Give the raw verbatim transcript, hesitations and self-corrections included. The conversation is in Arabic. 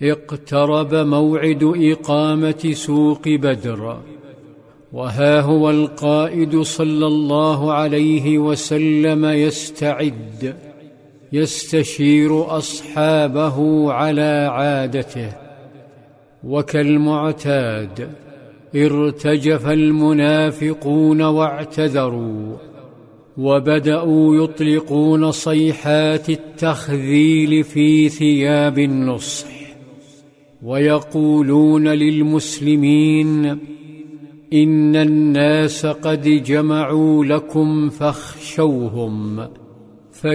اقترب موعد إقامة سوق بدر، وها هو القائد صلى الله عليه وسلم يستعد يستشير أصحابه على عادته. وكالمعتاد ارتجف المنافقون واعتذروا، وبدأوا يطلقون صيحات التخذيل في ثياب النصح، ويقولون للمسلمين: إن الناس قد جمعوا لكم فاخشوهم،